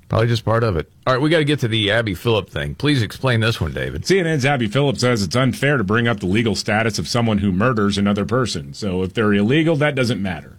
Probably just part of it. All right, we got to get to the Abby Phillip thing. Please explain this one, David. CNN's Abby Phillip says it's unfair to bring up the legal status of someone who murders another person. So if they're illegal, that doesn't matter.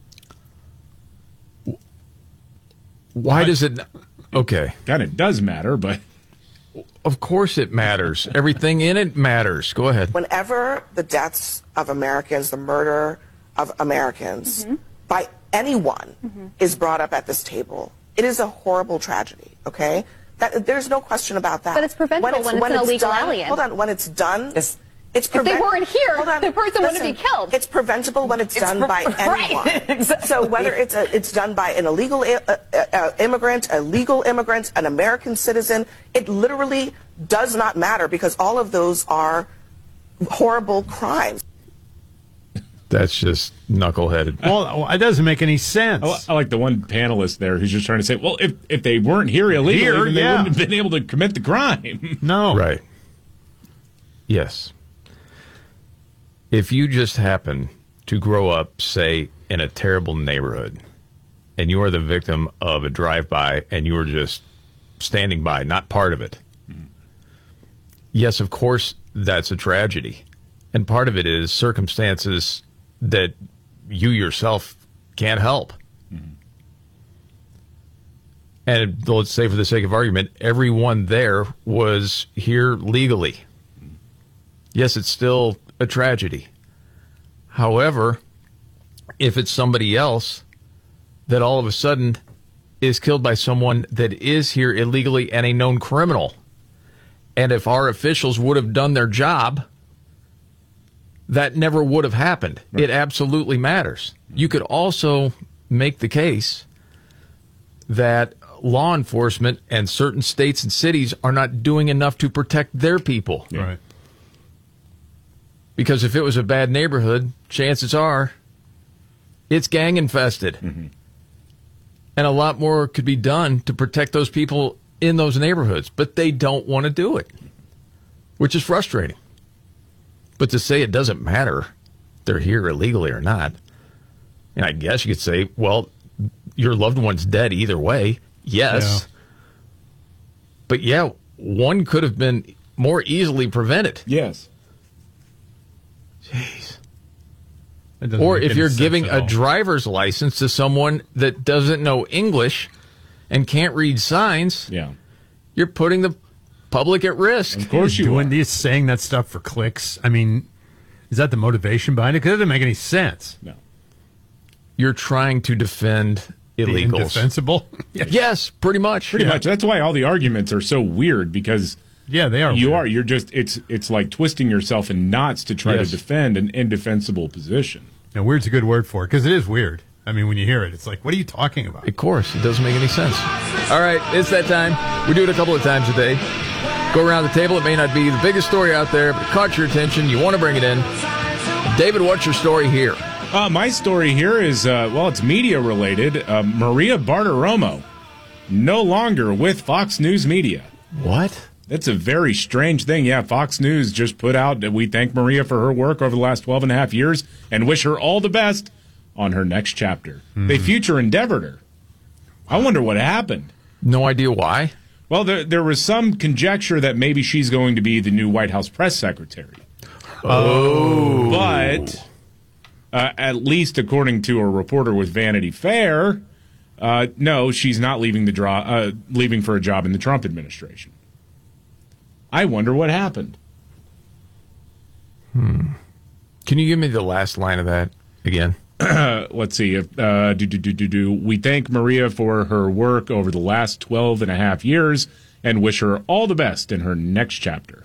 Why does it? Okay. Kind of does matter, but... Of course it matters. Everything in it matters. Go ahead. Whenever the deaths of Americans, the murder of Americans by anyone is brought up at this table, it is a horrible tragedy, okay? There's no question about that. But it's preventable when it's an illegal alien. Hold on, when it's done, it's if they weren't here, the person wouldn't be killed. It's preventable when it's done by anyone. Exactly. So whether it's done by an illegal immigrant, a legal immigrant, an American citizen, it literally does not matter because all of those are horrible crimes. That's just knuckleheaded. Well, it doesn't make any sense. I like the one panelist there who's just trying to say, well, if they weren't here illegally, then they wouldn't have been able to commit the crime. No. Right. Yes. If you just happen to grow up, say, in a terrible neighborhood, and you are the victim of a drive-by, and you are just standing by, not part of it, yes, of course, that's a tragedy. And part of it is circumstances that you yourself can't help. And let's say, for the sake of argument, everyone there was here legally. Yes, it's still a tragedy. However, if it's somebody else that all of a sudden is killed by someone that is here illegally and a known criminal, and if our officials would have done their job, that never would have happened. Right. It absolutely matters. You could also make the case that law enforcement and certain states and cities are not doing enough to protect their people. Yeah. Right. Because if it was a bad neighborhood, chances are it's gang infested. And a lot more could be done to protect those people in those neighborhoods. But they don't want to do it, which is frustrating. But to say it doesn't matter, they're here illegally or not, and I guess you could say, well, your loved one's dead either way. Yes. Yeah. But yeah, one could have been more easily prevented. Yes. Jeez. Or if you're giving a driver's license to someone that doesn't know English and can't read signs, you're putting the public at risk. Of course you are. Doing saying that stuff for clicks. I mean, is that the motivation behind it? Because it doesn't make any sense. No. You're trying to defend illegals. The indefensible? Yes, pretty much. Pretty much. That's why all the arguments are so weird, because they are. You're just it's like twisting yourself in knots to try to defend an indefensible position. Now, weird's a good word for it, because it is weird. I mean, when you hear it, it's like, what are you talking about? Of course, it doesn't make any sense. All right, it's that time. We do it a couple of times a day. Go around the table. It may not be the biggest story out there, but it caught your attention. You want to bring it in. David, what's your story here? My story here is, it's media-related. Maria Bartiromo, no longer with Fox News Media. What? That's a very strange thing. Yeah, Fox News just put out that we thank Maria for her work over the last 12 and a half years and wish her all the best on her next chapter. They future endeavored her. I wonder what happened. No idea why. Well, there was some conjecture that maybe she's going to be the new White House press secretary. Oh. But at least according to a reporter with Vanity Fair, no, she's not leaving leaving for a job in the Trump administration. I wonder what happened. Can you give me the last line of that again? Let's see. We thank Maria for her work over the last 12 and a half years and wish her all the best in her next chapter.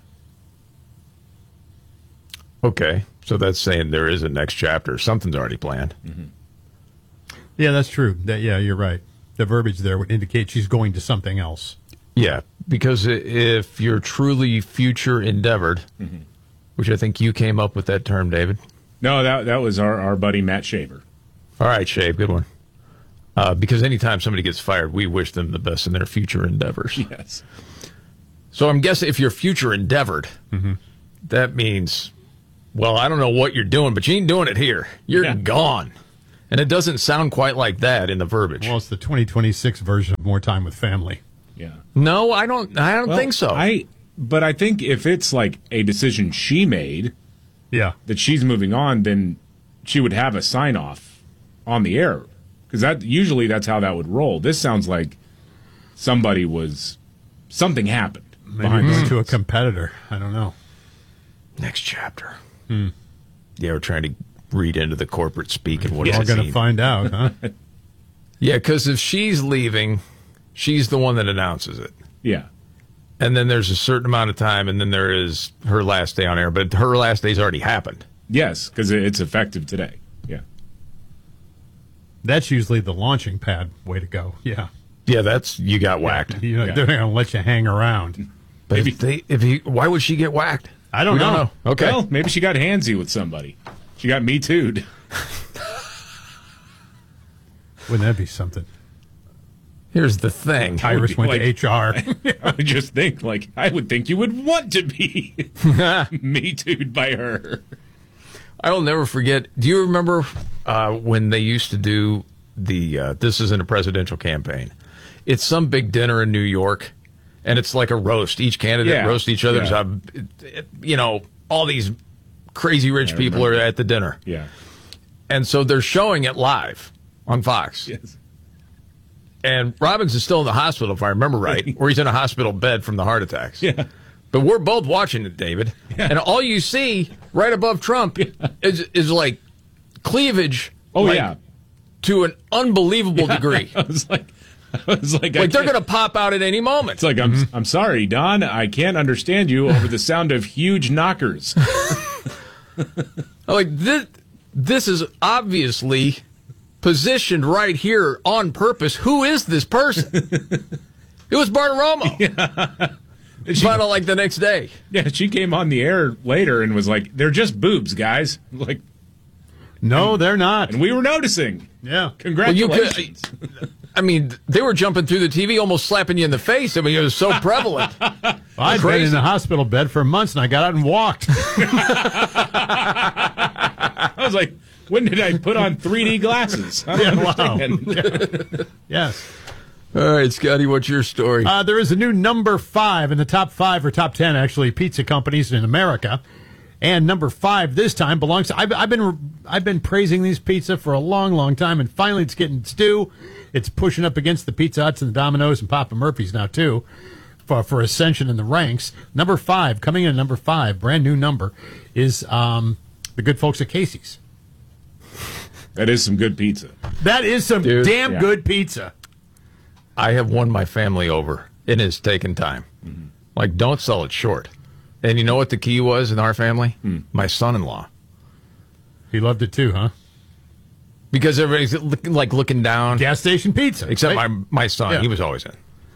Okay, so that's saying there is a next chapter. Something's already planned. Yeah, that's true. You're right. The verbiage there would indicate she's going to something else. Yeah, because if you're truly future endeavored, which I think you came up with that term, David. No, that was our buddy Matt Shaver. All right, Shave, good one. Because anytime somebody gets fired, we wish them the best in their future endeavors. Yes. So I'm guessing if you're future endeavored, that means, well, I don't know what you're doing, but you ain't doing it here. You're gone. And it doesn't sound quite like that in the verbiage. Well, it's the 2026 version of More Time with Family. Yeah. No, I don't think so. But I think if it's like a decision she made, that she's moving on, then she would have a sign off on the air, because usually that's how that would roll. This sounds like something happened. Maybe going to a competitor. I don't know. Next chapter. Yeah, we're trying to read into the corporate speak and what we're all going to find out, huh? Yeah, because if she's leaving, she's the one that announces it. Yeah. And then there's a certain amount of time, and then there is her last day on air. But her last day's already happened. Yes, because it's effective today. Yeah. That's usually the launching pad way to go. Yeah. Yeah, you got whacked. They're going to let you hang around. But why would she get whacked? I don't know. Okay. Well, maybe she got handsy with somebody. She got Me Too'd. Wouldn't that be something? Here's the thing. Iris went to HR. I would just think, I would think you would want to be Me Too'd by her. I will never forget. Do you remember when they used to do this isn't a presidential campaign. It's some big dinner in New York, and it's like a roast. Each candidate roasts each other's, all these crazy rich people are at the dinner. Yeah. And so they're showing it live on Fox. Yes. And Robbins is still in the hospital, if I remember right, or he's in a hospital bed from the heart attacks. Yeah. But we're both watching it, David. Yeah. And all you see right above Trump is like cleavage. Oh, yeah. To an unbelievable degree. I was like they're going to pop out at any moment. It's like, I'm sorry, Don, I can't understand you over the sound of huge knockers. Like, this is obviously positioned right here on purpose. Who is this person? It was Bartiromo. Yeah. Found out like the next day. Yeah, she came on the air later and was like, they're just boobs, guys. Like, no, they're not. And we were noticing. Yeah. Congratulations. I mean, they were jumping through the TV, almost slapping you in the face. I mean, it was so prevalent. I'd been in the hospital bed for months, and I got out and walked. I was like, when did I put on 3D glasses? I don't understand. Wow. Yes. All right, Scotty, what's your story? There is a new number 5 in the top 5 or top 10, actually, pizza companies in America. And number 5 this time belongs to, I've been praising these pizza for a long, long time, and finally it's getting its due. It's pushing up against the Pizza Huts and the Domino's and Papa Murphy's now too, for ascension in the ranks. Number 5, coming in at number 5, brand new number, is the good folks at Casey's. That is some good pizza. That is some good pizza. I have won my family over. It has taken time. Mm-hmm. Like, don't sell it short. And you know what the key was in our family? My son-in-law. He loved it too, huh? Because everybody's looking down. Gas station pizza. Except my son. Yeah. He was always in.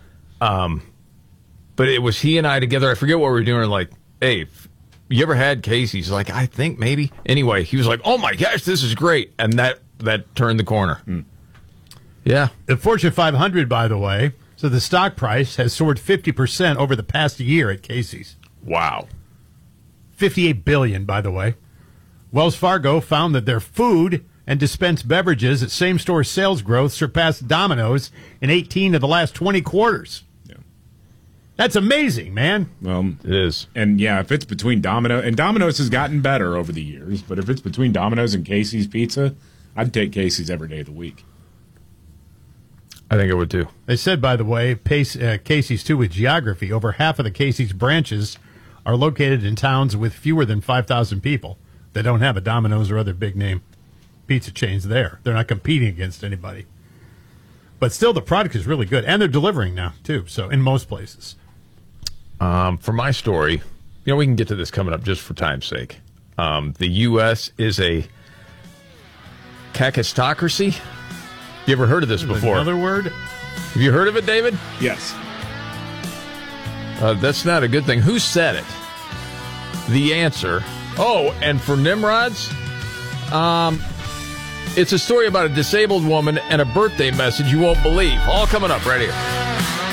But it was he and I together. I forget what we were doing. Like, hey, you ever had Casey's? Like, I think maybe. Anyway, he was like, oh my gosh, this is great. And that turned the corner. Yeah. The Fortune 500, by the way, so the stock price has soared 50% over the past year at Casey's. Wow. $58 billion, by the way. Wells Fargo found that their food and dispensed beverages at same-store sales growth surpassed Domino's in 18 of the last 20 quarters. Yeah. That's amazing, man. Well, it is. And, yeah, if it's between Domino's has gotten better over the years, but if it's between Domino's and Casey's Pizza, I'd take Casey's every day of the week. I think it would, too. They said, by the way, Casey's, too, with geography, over half of the Casey's branches are located in towns with fewer than 5,000 people that don't have a Domino's or other big-name pizza chains there. They're not competing against anybody. But still, the product is really good. And they're delivering now, too, so in most places. For my story, we can get to this coming up just for time's sake. The U.S. is a cacistocracy. You ever heard of this before? Another word? Have you heard of it, David? Yes. That's not a good thing. Who said it? The answer. Oh, and for Nimrods, it's a story about a disabled woman and a birthday message you won't believe. All coming up right here.